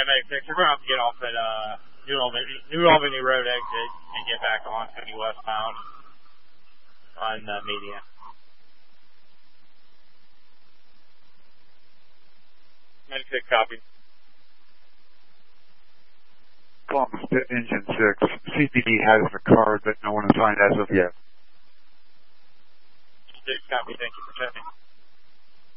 Medic 6, we're going to have to get off at New Albany Road exit and get back on 50 westbound on Media. Medic 6, copy. Columbus to Engine 6. CPD has the card, but no one is signed as of yet. 6, copy. Thank you for checking.